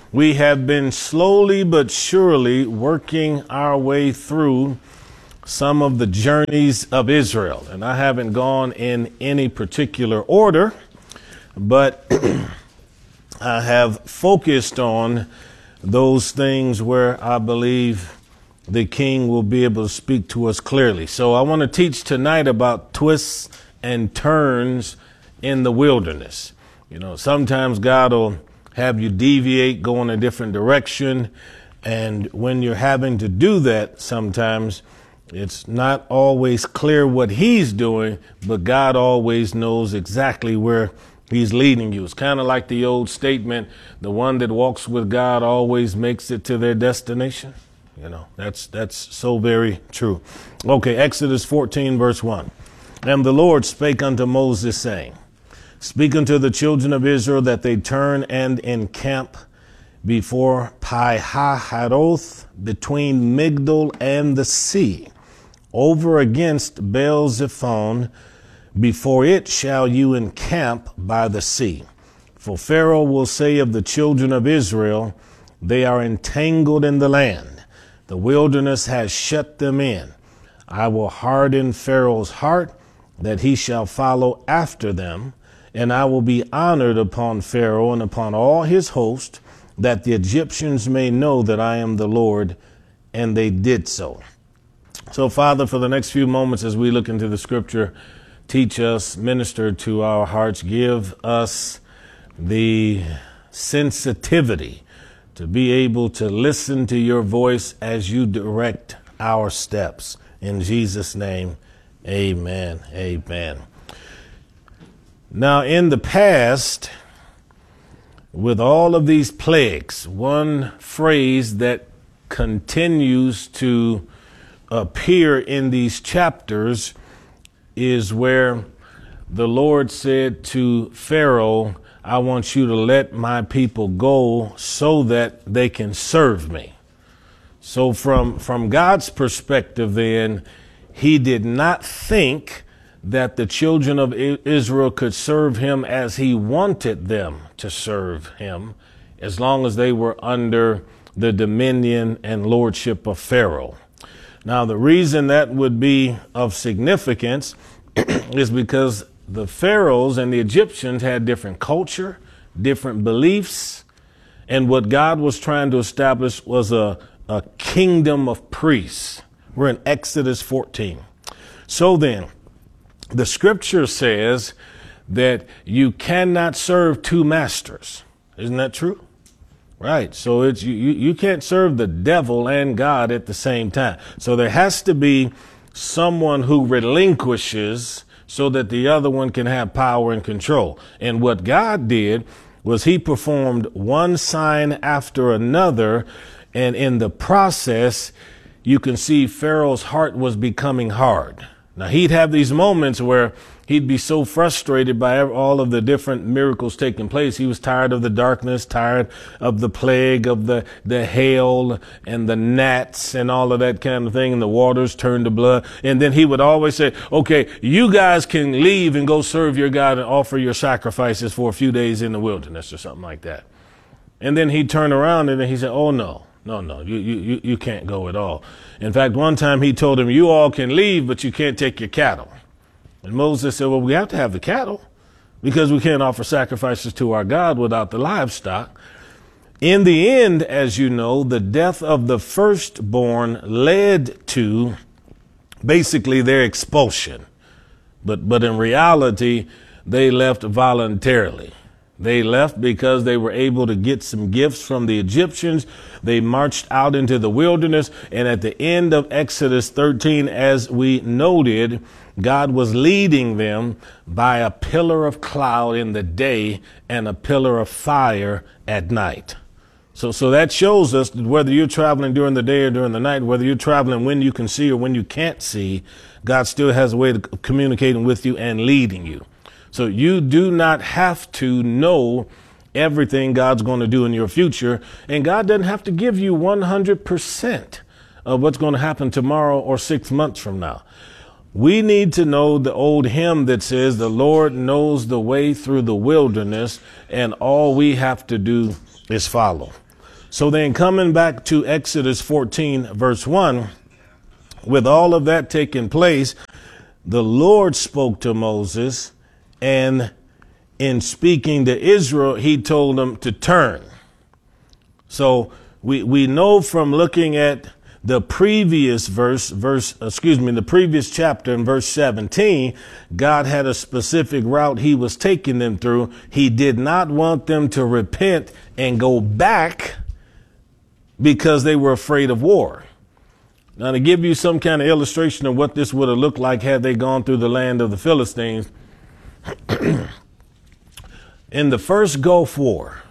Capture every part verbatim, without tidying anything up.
We have been slowly but surely working our way through some of the journeys of Israel. And I haven't gone in any particular order, but I have focused on those things where I believe the king will be able to speak to us clearly. So I want to teach tonight about twists and turns in the wilderness. You know, sometimes God will have you deviate, go in a different direction. And when you're having to do that, sometimes it's not always clear what he's doing, but God always knows exactly where he's leading you. It's kind of like the old statement, the one that walks with God always makes it to their destination. You know, that's that's so very true. Okay, Exodus fourteen, verse one. And the Lord spake unto Moses, saying, Speak unto the children of Israel that they turn and encamp before Pi-hahiroth, between Migdol and the sea, over against Baal-zephon. Before it shall you encamp by the sea. For Pharaoh will say of the children of Israel, They are entangled in the land. The wilderness has shut them in. I will harden Pharaoh's heart, that he shall follow after them. And I will be honored upon Pharaoh and upon all his host, that the Egyptians may know that I am the Lord. And they did so. So, Father, for the next few moments as we look into the scripture, teach us, minister to our hearts, give us the sensitivity to be able to listen to your voice as you direct our steps. In Jesus' name, amen, amen. Now, in the past, with all of these plagues, one phrase that continues to appear in these chapters is where the Lord said to Pharaoh, I want you to let my people go so that they can serve me. So from, from God's perspective, then, he did not think that the children of Israel could serve him as he wanted them to serve him, as long as they were under the dominion and lordship of Pharaoh. Now, the reason that would be of significance is because the pharaohs and the Egyptians had different culture, different beliefs, and what God was trying to establish was a, a kingdom of priests. We're in Exodus fourteen. So then, the scripture says that you cannot serve two masters. Isn't that true? Right. So it's you, you, you can't serve the devil and God at the same time. So there has to be someone who relinquishes so that the other one can have power and control. And what God did was he performed one sign after another. And in the process, you can see Pharaoh's heart was becoming hard. Now, he'd have these moments where he'd be so frustrated by all of the different miracles taking place. He was tired of the darkness, tired of the plague, of the, the hail and the gnats and all of that kind of thing. And the waters turned to blood. And then he would always say, okay, you guys can leave and go serve your God and offer your sacrifices for a few days in the wilderness or something like that. And then he'd turn around and then he said, oh, no. No, no, you, you, you can't go at all. In fact, one time he told him, you all can leave, but you can't take your cattle. And Moses said, well, we have to have the cattle because we can't offer sacrifices to our God without the livestock. In the end, as you know, the death of the firstborn led to basically their expulsion. But, but in reality, they left voluntarily. They left because they were able to get some gifts from the Egyptians. They marched out into the wilderness. And at the end of Exodus thirteen, as we noted, God was leading them by a pillar of cloud in the day and a pillar of fire at night. So, so that shows us that whether you're traveling during the day or during the night, whether you're traveling when you can see or when you can't see, God still has a way of communicating with you and leading you. So you do not have to know everything God's going to do in your future. And God doesn't have to give you one hundred percent of what's going to happen tomorrow or six months from now. We need to know the old hymn that says the Lord knows the way through the wilderness and all we have to do is follow. So then coming back to Exodus fourteen, verse one, with all of that taking place, the Lord spoke to Moses, and in speaking to Israel, he told them to turn. So we, we know from looking at the previous verse, verse, excuse me, the previous chapter in verse seventeen, God had a specific route he was taking them through. He did not want them to repent and go back because they were afraid of war. Now, to give you some kind of illustration of what this would have looked like had they gone through the land of the Philistines, in the first Gulf War,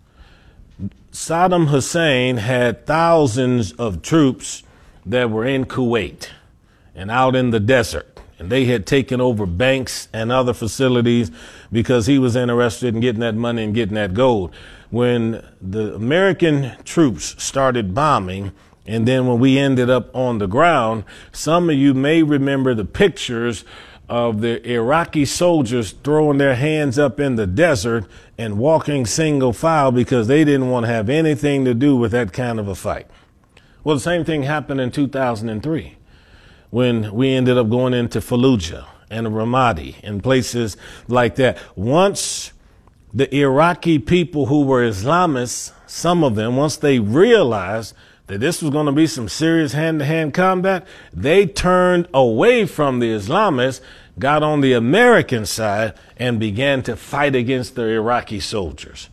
Saddam Hussein had thousands of troops that were in Kuwait and out in the desert. And they had taken over banks and other facilities because he was interested in getting that money and getting that gold. When the American troops started bombing, and then when we ended up on the ground, some of you may remember the pictures of the Iraqi soldiers throwing their hands up in the desert and walking single file because they didn't want to have anything to do with that kind of a fight. Well, the same thing happened in two thousand three when we ended up going into Fallujah and Ramadi and places like that. Once the Iraqi people who were Islamists, some of them, once they realized that this was going to be some serious hand-to-hand combat, they turned away from the Islamists, got on the American side, and began to fight against the Iraqi soldiers.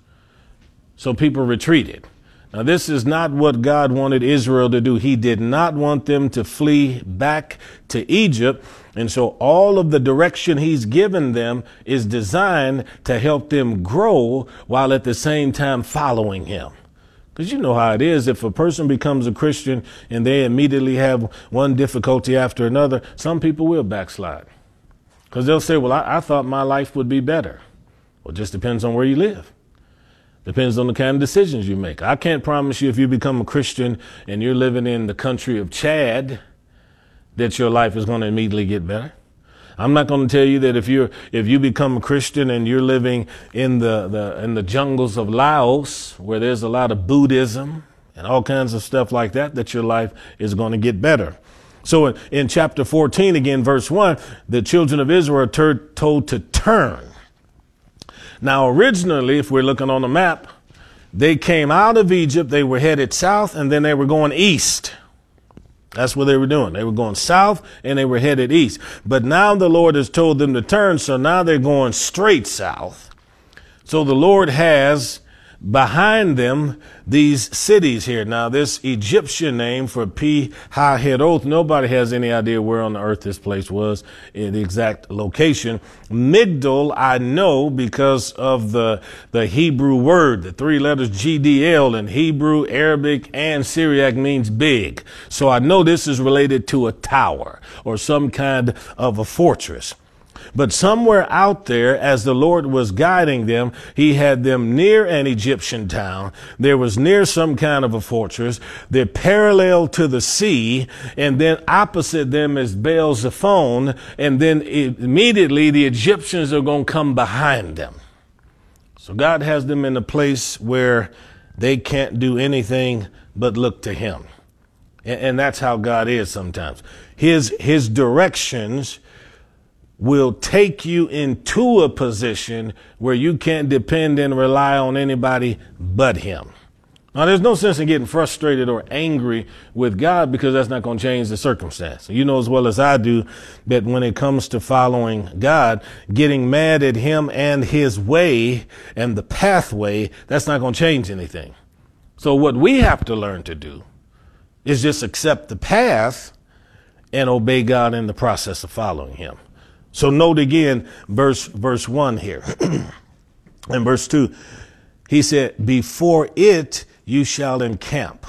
So people retreated. Now, this is not what God wanted Israel to do. He did not want them to flee back to Egypt. And so all of the direction he's given them is designed to help them grow while at the same time following him. Because you know how it is. If a person becomes a Christian and they immediately have one difficulty after another, some people will backslide. Because they'll say, well, I, I thought my life would be better. Well, it just depends on where you live. Depends on the kind of decisions you make. I can't promise you if you become a Christian and you're living in the country of Chad that your life is going to immediately get better. I'm not going to tell you that if you're if you become a Christian and you're living in the, the in the jungles of Laos, where there's a lot of Buddhism and all kinds of stuff like that, that your life is going to get better. So in, in chapter fourteen, again, verse one, the children of Israel are ter- told to turn. Now, originally, if we're looking on the map, they came out of Egypt, they were headed south, and then they were going east. That's what they were doing. They were going south and they were headed east. But now the Lord has told them to turn, so now they're going straight south. So the Lord has behind them these cities here. Now, this Egyptian name for Pi-Hahiroth, nobody has any idea where on the earth this place was, in the exact location. Migdol, I know because of the, the Hebrew word, the three letters G D L in Hebrew, Arabic, and Syriac means big. So I know this is related to a tower or some kind of a fortress. But somewhere out there, as the Lord was guiding them, he had them near an Egyptian town. There was near some kind of a fortress. They're parallel to the sea. And then opposite them is Baal Zephon. And then immediately the Egyptians are going to come behind them. So God has them in a place where they can't do anything but look to him. And, and that's how God is sometimes. His, his directions will take you into a position where you can't depend and rely on anybody but him. Now, there's no sense in getting frustrated or angry with God because that's not going to change the circumstance. You know as well as I do that when it comes to following God, getting mad at him and his way and the pathway, that's not going to change anything. So what we have to learn to do is just accept the path and obey God in the process of following him. So note again, verse, verse one here and verse two, he said, before it you shall encamp.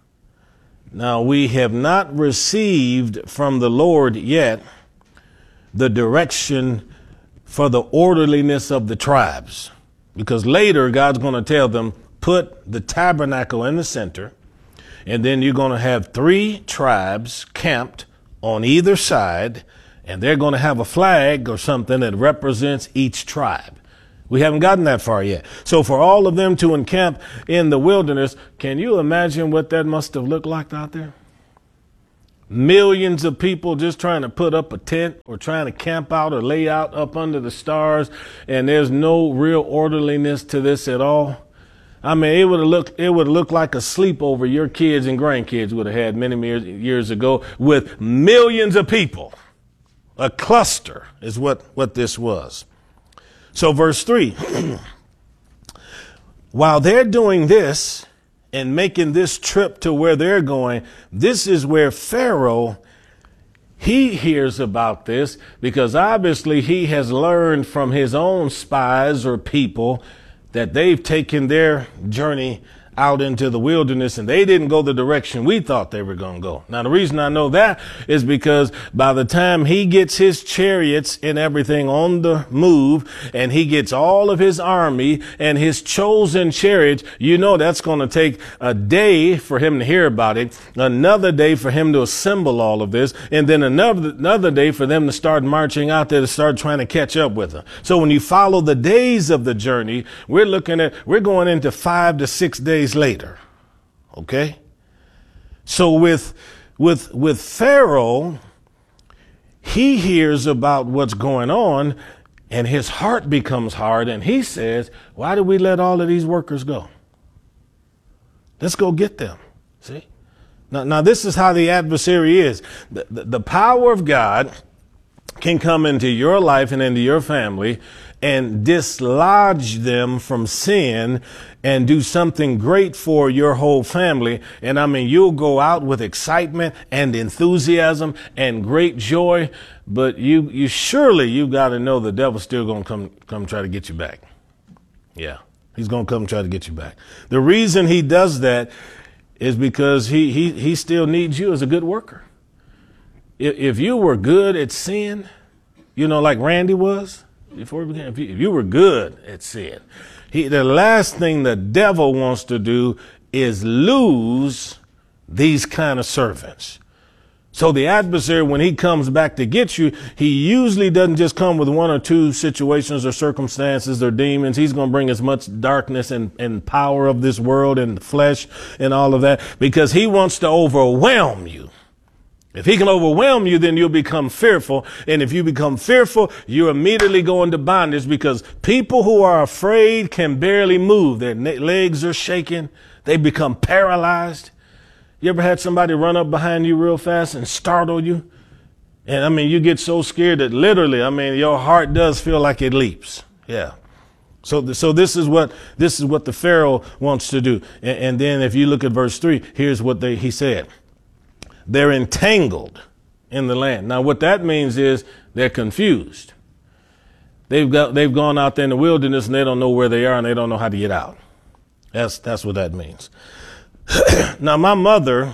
Now we have not received from the Lord yet the direction for the orderliness of the tribes, because later God's going to tell them, put the tabernacle in the center, and then you're going to have three tribes camped on either side, and they're going to have a flag or something that represents each tribe. We haven't gotten that far yet. So for all of them to encamp in the wilderness, can you imagine what that must have looked like out there? Millions of people just trying to put up a tent or trying to camp out or lay out up under the stars. And there's no real orderliness to this at all. I mean, it would have looked, it would look like a sleepover your kids and grandkids would have had many years, years ago with millions of people. A cluster is what, what this was. So verse three, while they're doing this and making this trip to where they're going, this is where Pharaoh, he hears about this because obviously he has learned from his own spies or people that they've taken their journey out into the wilderness and they didn't go the direction we thought they were going to go. Now, the reason I know that is because by the time he gets his chariots and everything on the move and he gets all of his army and his chosen chariots, you know, that's going to take a day for him to hear about it, another day for him to assemble all of this, and then another, another day for them to start marching out there to start trying to catch up with them. So when you follow the days of the journey, we're looking at, we're going into five to six days later. Okay. So with, with, with Pharaoh, he hears about what's going on and his heart becomes hard. And he says, why did we let all of these workers go? Let's go get them. See? Now, now this is how the adversary is. The, the, the power of God can come into your life and into your family and dislodge them from sin and do something great for your whole family. And I mean, you'll go out with excitement and enthusiasm and great joy, but you, you surely you got to know the devil's still going to come, come try to get you back. Yeah, he's going to come try to get you back. The reason he does that is because he, he, he still needs you as a good worker. If, if you were good at sin, you know, like Randy was, before we began, if you, if you were good at sin, he, the last thing the devil wants to do is lose these kind of servants. So the adversary, when he comes back to get you, he usually doesn't just come with one or two situations or circumstances or demons. He's going to bring as much darkness and, and power of this world and the flesh and all of that because he wants to overwhelm you. If he can overwhelm you, then you'll become fearful. And if you become fearful, you immediately go into bondage because people who are afraid can barely move. Their legs are shaking. They become paralyzed. You ever had somebody run up behind you real fast and startle you? And I mean, you get so scared that literally, I mean, your heart does feel like it leaps. Yeah. So, so this is what, this is what the Pharaoh wants to do. And, and then if you look at verse three, here's what they, he said. They're entangled in the land. Now, what that means is they're confused. They've got, they've gone out there in the wilderness and they don't know where they are and they don't know how to get out. That's, that's what that means. Now, my mother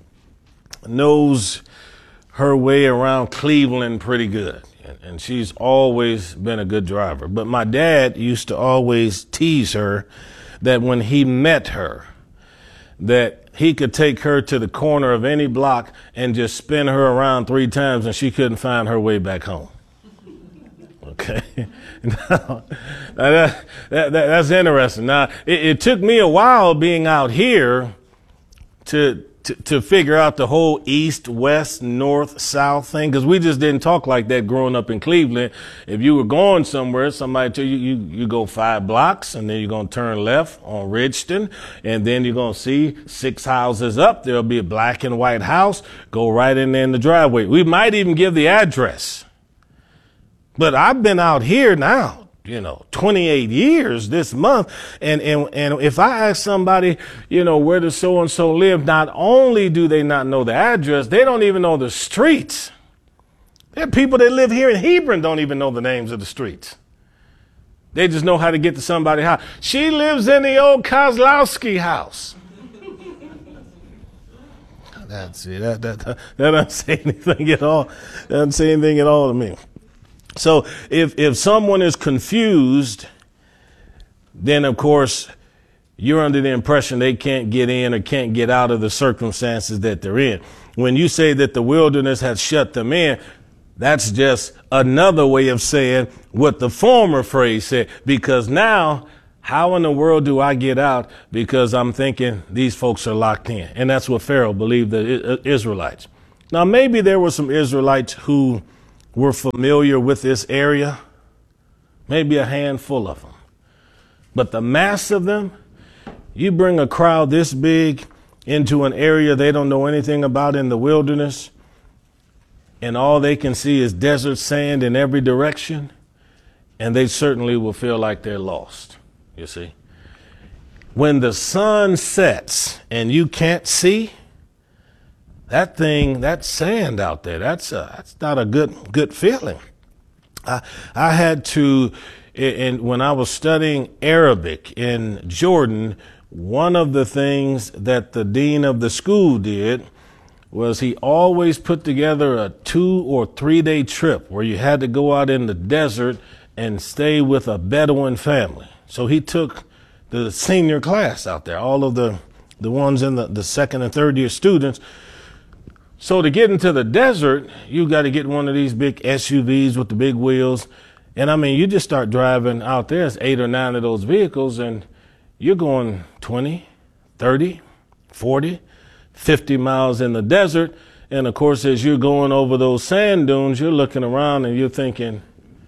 knows her way around Cleveland pretty good. And she's always been a good driver. But my dad used to always tease her that when he met her, that he could take her to the corner of any block and just spin her around three times and she couldn't find her way back home. Okay. Now, that, that, that, that's interesting. Now, it, it took me a while being out here to, to, to figure out the whole east, west, north, south thing, because we just didn't talk like that growing up in Cleveland. If you were going somewhere, somebody tell you, you, you go five blocks and then you're going to turn left on Ridgeton. And then you're going to see six houses up. There'll be a black and white house. Go right in there in the driveway. We might even give the address. But I've been out here now, you know, twenty-eight years this month. And, and, and if I ask somebody, you know, where does so-and-so live, not only do they not know the address, they don't even know the streets. There are people that live here in Hebron don't even know the names of the streets. They just know how to get to somebody's house. She lives in the old Kozlowski house. That's it. That, that, that, that doesn't say anything at all. That doesn't say anything at all to me. So if, if someone is confused, then of course you're under the impression they can't get in or can't get out of the circumstances that they're in. When you say that the wilderness has shut them in, That's just another way of saying what the former phrase said, because now, how in the world do I get out? Because I'm thinking these folks are locked in. And that's what Pharaoh believed, the Israelites. Now, maybe there were some Israelites who were familiar with this area, maybe a handful of them. But the mass of them, you bring a crowd this big into an area they don't know anything about in the wilderness, and all they can see is desert sand in every direction, and they certainly will feel like they're lost, you see. When the sun sets and you can't see, that thing, that sand out there, that's a, that's not a good good feeling. I, I had to, and when I was studying Arabic in Jordan, one of the things that the dean of the school did was he always put together a two or three day trip where you had to go out in the desert and stay with a Bedouin family. So he took the senior class out there, all of the, the ones in the, the second and third year students. So to get into the desert, you got to get one of these big S U Vs with the big wheels. And I mean, you just start driving out there. It's eight or nine of those vehicles, and you're going twenty, thirty, forty, fifty miles in the desert. And of course, as you're going over those sand dunes, you're looking around and you're thinking,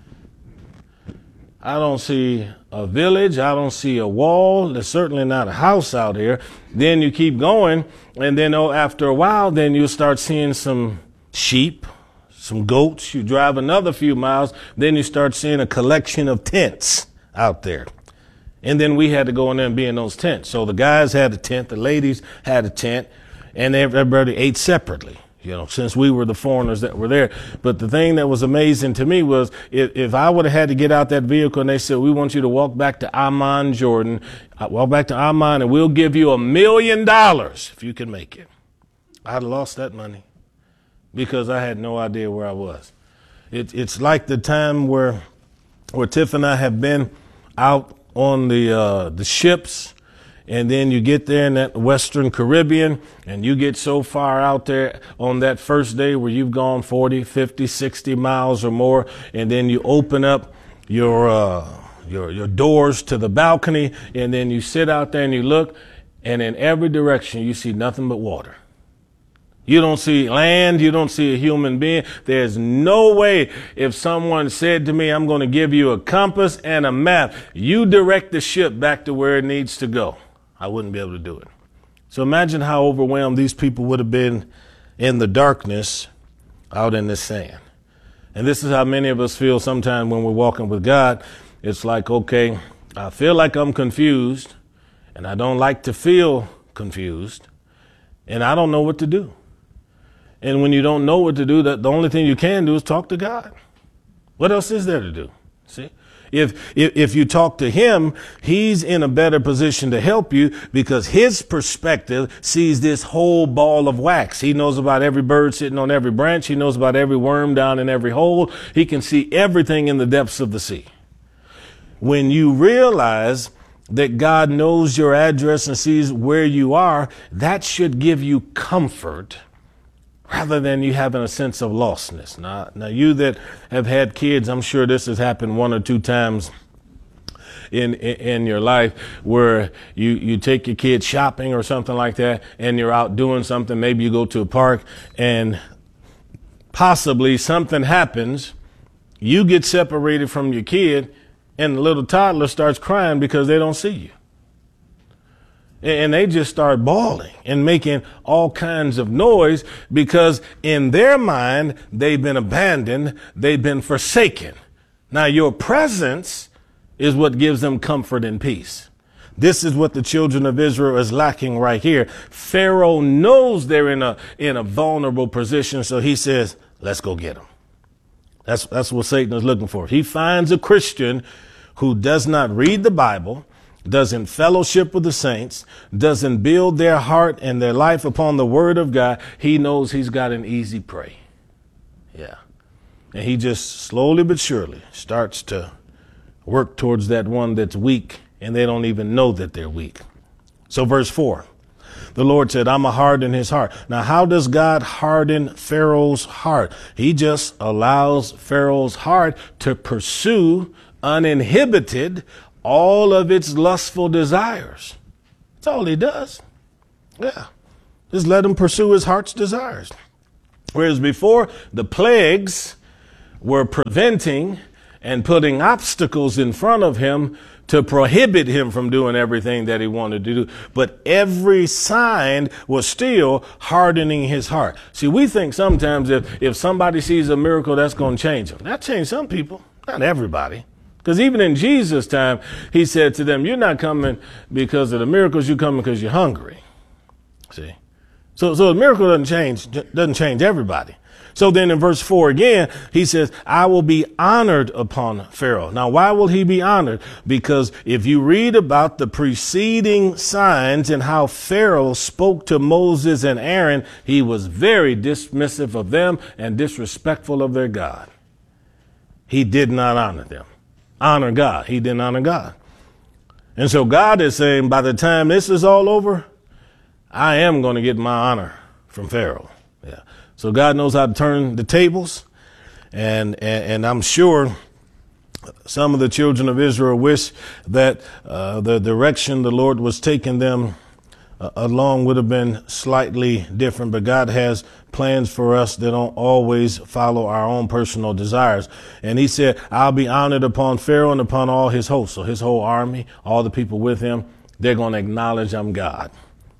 I don't see a village. I don't see a wall. There's certainly not a house out here. Then you keep going. And then oh, after a while, then you start seeing some sheep, some goats. You drive another few miles. Then you start seeing a collection of tents out there. And then we had to go in there and be in those tents. So the guys had a tent. The ladies had a tent. And everybody ate separately, you know, since we were the foreigners that were there. But the thing that was amazing to me was if, if I would have had to get out that vehicle and they said, we want you to walk back to Amman, Jordan, walk back to Amman, and we'll give you a million dollars if you can make it. I'd have lost that money because I had no idea where I was. It, it's like the time where, where Tiff and I have been out on the, uh, the ships. And then you get there in that Western Caribbean and you get so far out there on that first day where you've gone forty, fifty, sixty miles or more. And then you open up your, uh, your, your doors to the balcony. And then you sit out there and you look, and in every direction you see nothing but water. You don't see land. You don't see a human being. There's no way if someone said to me, I'm going to give you a compass and a map, you direct the ship back to where it needs to go. I wouldn't be able to do it. So imagine how overwhelmed these people would have been in the darkness out in this sand. And this is how many of us feel sometimes when we're walking with God. It's like, okay, I feel like I'm confused, and I don't like to feel confused, and I don't know what to do. And when you don't know what to do, that the only thing you can do is talk to God. What else is there to do? See? If, if, if you talk to him, he's in a better position to help you because his perspective sees this whole ball of wax. He knows about every bird sitting on every branch. He knows about every worm down in every hole. He can see everything in the depths of the sea. When you realize that God knows your address and sees where you are, that should give you comfort rather than you having a sense of lostness. Now, now you that have had kids, I'm sure this has happened one or two times in, in, in your life where you, you take your kids shopping or something like that and you're out doing something. Maybe you go to a park and possibly something happens. You get separated from your kid and the little toddler starts crying because they don't see you. And they just start bawling and making all kinds of noise because in their mind, they've been abandoned. They've been forsaken. Now, your presence is what gives them comfort and peace. This is what the children of Israel is lacking right here. Pharaoh knows they're in a, in a vulnerable position. So he says, let's go get them. That's, that's what Satan is looking for. He finds a Christian who does not read the Bible, doesn't fellowship with the saints, doesn't build their heart and their life upon the word of God. He knows he's got an easy prey. Yeah. And he just slowly but surely starts to work towards that one that's weak, and they don't even know that they're weak. So verse four, The Lord said, I'm going to harden his heart. Now, how does God harden Pharaoh's heart? He just allows Pharaoh's heart to pursue uninhibited all of its lustful desires. That's all he does. Yeah. Just let him pursue his heart's desires. Whereas before, the plagues were preventing and putting obstacles in front of him to prohibit him from doing everything that he wanted to do. But every sign was still hardening his heart. See, we think sometimes if, if somebody sees a miracle, that's going to change them. That changed some people, not everybody. Because even in Jesus' time, he said to them, you're not coming because of the miracles, you're coming because you're hungry. See? So, so the miracle doesn't change, doesn't change everybody. So then in verse four again, he says, I will be honored upon Pharaoh. Now, why will he be honored? Because if you read about the preceding signs and how Pharaoh spoke to Moses and Aaron, he was very dismissive of them and disrespectful of their God. He did not honor them. Honor God. He didn't honor God. And so God is saying, by the time this is all over, I am going to get my honor from Pharaoh. Yeah. So God knows how to turn the tables. And, and, and I'm sure some of the children of Israel wish that uh, the direction the Lord was taking them uh, along would have been slightly different. But God has plans for us that don't always follow our own personal desires. And he said, I'll be honored upon Pharaoh and upon all his hosts. So his whole army, all the people with him, they're going to acknowledge I'm God.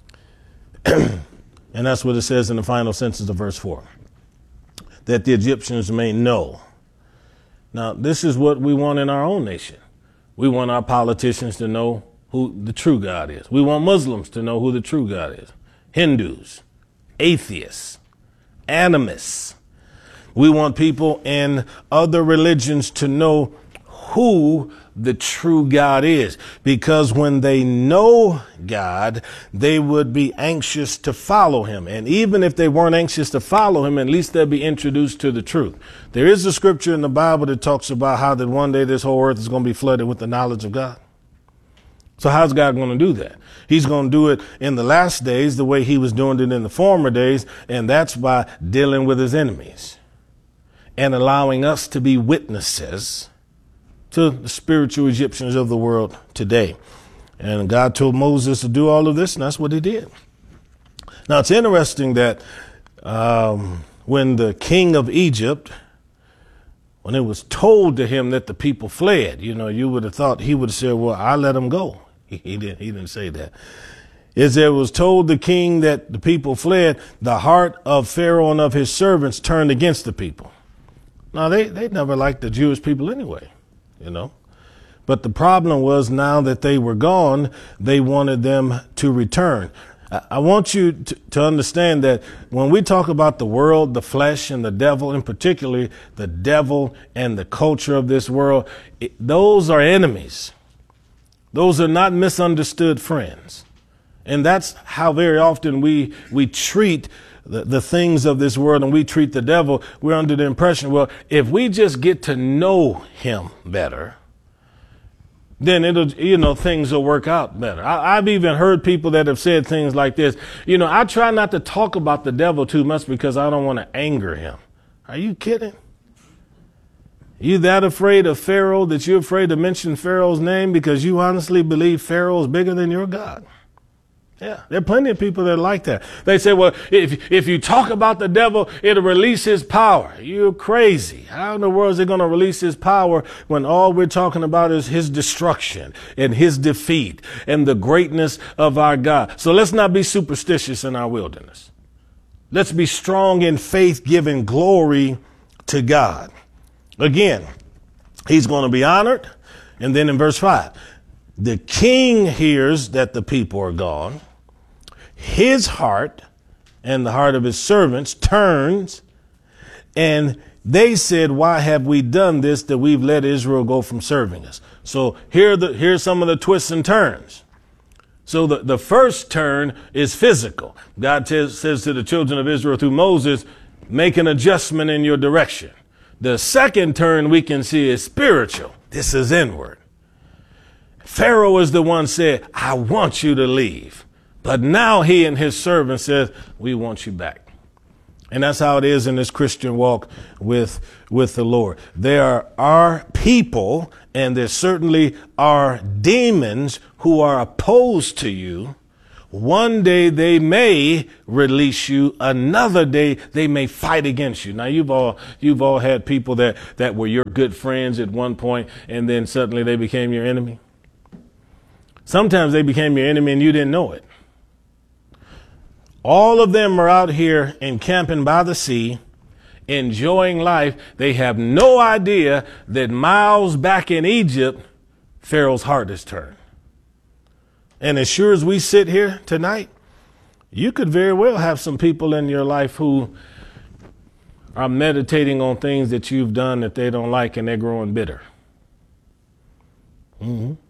And that's what it says in the final sentence of verse four, that the Egyptians may know. Now, this is what we want in our own nation. We want our politicians to know who the true God is. We want Muslims to know who the true God is. Hindus, atheists, animists. We want people in other religions to know who the true God is, because when they know God, they would be anxious to follow him. And even if they weren't anxious to follow him, at least they'll be introduced to the truth. There is a scripture in the Bible that talks about how that one day this whole earth is going to be flooded with the knowledge of God. So how's God going to do that? He's going to do it in the last days the way he was doing it in the former days, and that's by dealing with his enemies and allowing us to be witnesses to the spiritual Egyptians of the world today. And God told Moses to do all of this, and that's what he did. Now, it's interesting that um, when the king of Egypt, when it was told to him that the people fled, you know, you would have thought he would have said, well, I let them go. He, he didn't, he didn't say that. As it was told the king that the people fled, the heart of Pharaoh and of his servants turned against the people. Now, they, they never liked the Jewish people anyway. You know, but the problem was now that they were gone, they wanted them to return. I, I want you to, to understand that when we talk about the world, the flesh and the devil, and particularly the devil and the culture of this world, it, those are enemies. Those are not misunderstood friends. And that's how very often we, we treat The, the things of this world, and we treat the devil. We're under the impression, well, if we just get to know him better, then it'll, you know, things will work out better. I, I've even heard people that have said things like this. You know, I try not to talk about the devil too much because I don't want to anger him. Are you kidding? You that afraid of Pharaoh that you're afraid to mention Pharaoh's name because you honestly believe Pharaoh is bigger than your God? Yeah, there are plenty of people that are like that. They say, well, if if you talk about the devil, it'll release his power. You're crazy. How in the world is it going to release his power when all we're talking about is his destruction and his defeat and the greatness of our God? So let's not be superstitious in our wilderness. Let's be strong in faith, giving glory to God. Again, he's going to be honored. And then in verse five, the king hears that the people are gone. His heart and the heart of his servants turns, and they said, why have we done this, that we've let Israel go from serving us? So here are the, here's some of the twists and turns. So the, the first turn is physical. God t- says to the children of Israel through Moses, make an adjustment in your direction. The second turn we can see is spiritual. This is inward. Pharaoh is the one said, I want you to leave. But now he and his servant says, we want you back. And that's how it is in this Christian walk with, with the Lord. There are people, and there certainly are demons who are opposed to you. One day they may release you. Another day they may fight against you. Now you've all, you've all had people that, that were your good friends at one point, and then suddenly they became your enemy. Sometimes they became your enemy and you didn't know it. All of them are out here encamping by the sea, enjoying life. They have no idea that miles back in Egypt, Pharaoh's heart is turned. And as sure as we sit here tonight, you could very well have some people in your life who are meditating on things that you've done that they don't like, and they're growing bitter. Mm-hmm.